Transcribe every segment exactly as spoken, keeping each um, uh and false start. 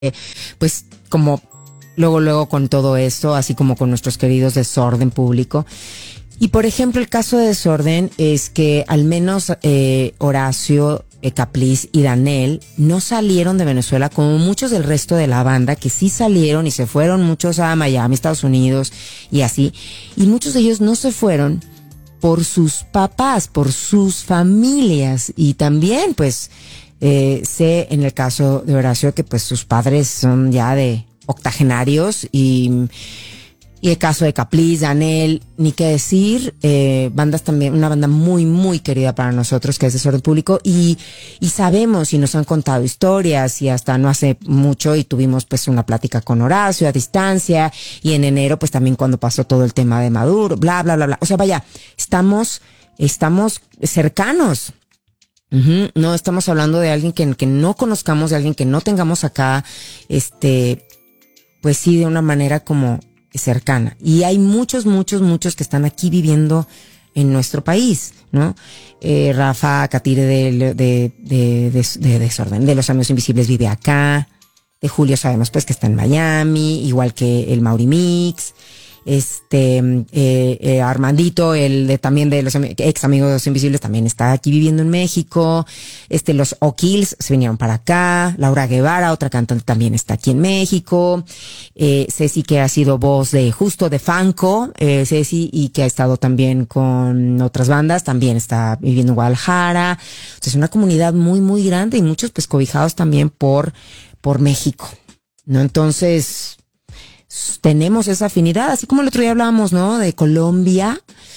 pues como luego, luego con todo esto, así como con nuestros queridos Desorden Público. Y por ejemplo, el caso de Desorden es que al menos eh, Horacio, eh, Capliz y Danel no salieron de Venezuela como muchos del resto de la banda, que sí salieron y se fueron muchos a Miami, Estados Unidos y así. Y muchos de ellos no se fueron por sus papás, por sus familias. Y también, pues, eh, sé en el caso de Horacio que pues sus padres son ya de octogenarios y... Y el caso de Capliz, Danel, ni qué decir, eh, bandas también, una banda muy, muy querida para nosotros, que es Desorden Público, y, y sabemos y nos han contado historias, y hasta no hace mucho, y tuvimos pues una plática con Horacio a distancia, y en enero pues también cuando pasó todo el tema de Maduro, bla, bla, bla, bla. O sea, vaya, estamos, estamos cercanos. Uh-huh. No estamos hablando de alguien que, que no conozcamos, de alguien que no tengamos acá, este, pues sí, de una manera como cercana. Y hay muchos, muchos, muchos que están aquí viviendo en nuestro país, ¿no? Eh, Rafa Catire de, de, de, de, de Desorden, de Los Amigos Invisibles vive acá. De Julio sabemos pues que está en Miami, igual que el Mauri Mix. Este, eh, eh, Armandito, el de también de los ex amigos de Los Invisibles, también está aquí viviendo en México. Este, los O'Kills se vinieron para acá. Laura Guevara, otra cantante, también está aquí en México. Eh, Ceci, que ha sido voz de justo de Fanco, eh, Ceci, y que ha estado también con otras bandas, también está viviendo en Guadalajara. O sea, es una comunidad muy, muy grande y muchos pues cobijados también por, por México, ¿no? Entonces, tenemos esa afinidad, así como el otro día hablábamos, ¿no? De Colombia,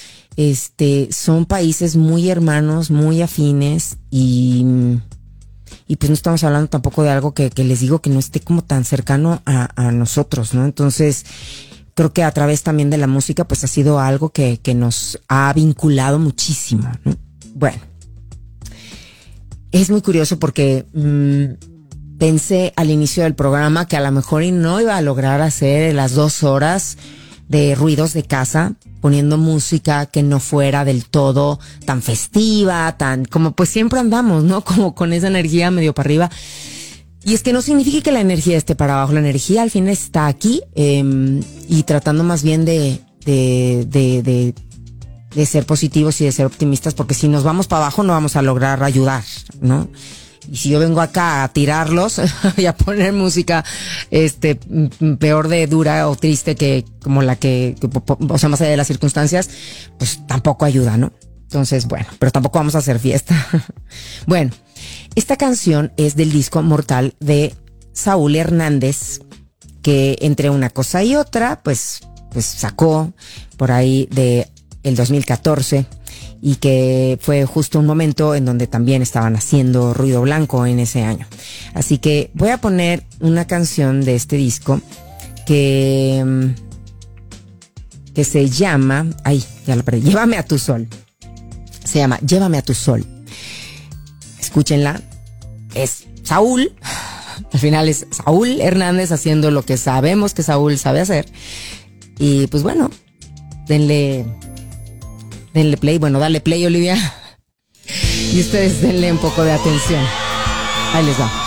este, son países muy hermanos, muy afines y, y pues no estamos hablando tampoco de algo que, que les digo que no esté como tan cercano a, a nosotros, ¿no? Entonces, creo que a través también de la música, pues ha sido algo que, que nos ha vinculado muchísimo, ¿no? Bueno, es muy curioso porque mmm, pensé al inicio del programa que a lo mejor y no iba a lograr hacer las dos horas de ruidos de casa, poniendo música que no fuera del todo tan festiva, tan como pues siempre andamos, ¿no? Como con esa energía medio para arriba. Y es que no significa que la energía esté para abajo, la energía al fin está aquí, eh, y tratando más bien de, de, de, de, de ser positivos y de ser optimistas, porque si nos vamos para abajo no vamos a lograr ayudar, ¿no? Y si yo vengo acá a tirarlos y a poner música este peor de dura o triste que como la que, que, o sea, más allá de las circunstancias, pues tampoco ayuda, ¿no? Entonces, bueno, pero tampoco vamos a hacer fiesta. Bueno, esta canción es del disco Mortal de Saúl Hernández, que entre una cosa y otra, pues, pues sacó por ahí de el dos mil catorce. Y que fue justo un momento en donde también estaban haciendo ruido blanco en ese año. Así que voy a poner una canción de este disco que, que se llama, ay, ya la perdí, Llévame a tu sol. Se llama Llévame a tu sol. Escúchenla. Es Saúl, al final es Saúl Hernández haciendo lo que sabemos que Saúl sabe hacer. Y pues bueno, denle... Denle play, bueno, dale play, Olivia. Y ustedes denle un poco de atención. Ahí les va.